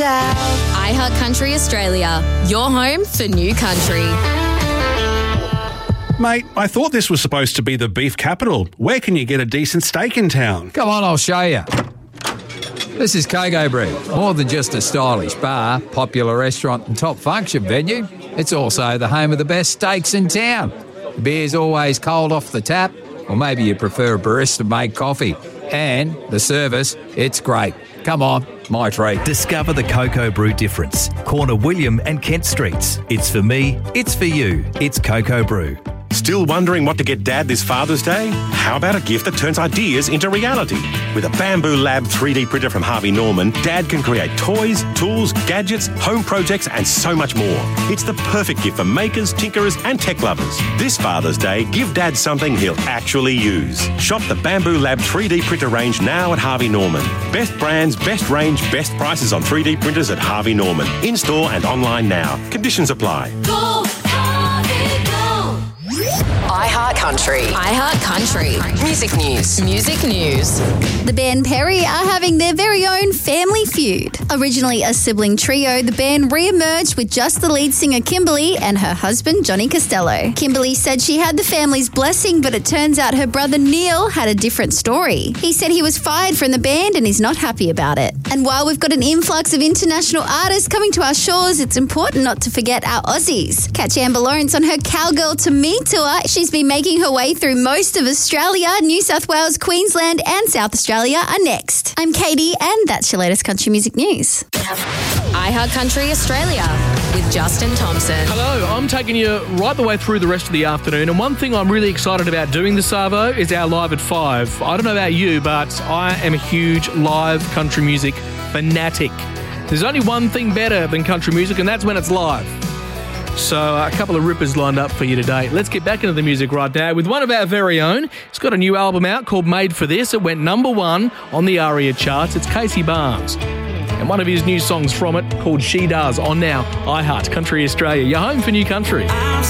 iHeart Country Australia, your home for new country. Mate, I thought this was supposed to be the beef capital. Where can you get a decent steak in town? Come on, I'll show you. This is Coco Brew. More than just a stylish bar, popular restaurant and top function venue, it's also the home of the best steaks in town. The beer's always cold off the tap, or maybe you prefer a barista-made coffee. And the service, it's great. Come on, my treat. Discover the Coco Brew difference. Corner William and Kent Streets. It's for me, it's for you. It's Coco Brew. Still wondering what to get Dad this Father's Day? How about a gift that turns ideas into reality? With a Bamboo Lab 3D printer from Harvey Norman, Dad can create toys, tools, gadgets, home projects and so much more. It's the perfect gift for makers, tinkerers and tech lovers. This Father's Day, give Dad something he'll actually use. Shop the Bamboo Lab 3D printer range now at Harvey Norman. Best brands, best range, best prices on 3D printers at Harvey Norman. In-store and online now. Conditions apply. Go, Harvey, go. iHeart Country. iHeart Country. Music news. Music news. The band Perry are having their very own family feud. Originally a sibling trio, the band re-emerged with just the lead singer Kimberly and her husband Johnny Costello. Kimberly said she had the family's blessing, but it turns out her brother Neil had a different story. He said he was fired from the band and he's not happy about it. And while we've got an influx of international artists coming to our shores, it's important not to forget our Aussies. Catch Amber Lawrence on her Cowgirl to Me tour. She's been making her way through most of Australia. New South Wales, Queensland and South Australia are next. I'm Katie and that's your latest country music news. iHeart Country Australia with Justin Thompson. Hello, I'm taking you right the way through the rest of the afternoon, and one thing I'm really excited about doing this, Savo, is our Live at 5. I don't know about you, but I am a huge live country music fanatic. There's only one thing better than country music, and that's when it's live. So a couple of rippers lined up for you today. Let's get back into the music right now with one of our very own. He's got a new album out called Made for This. It went number 1 on the ARIA charts. It's Casey Barnes. And one of his new songs from it called She Does on now iHeart Country Australia, your home for new country. I'm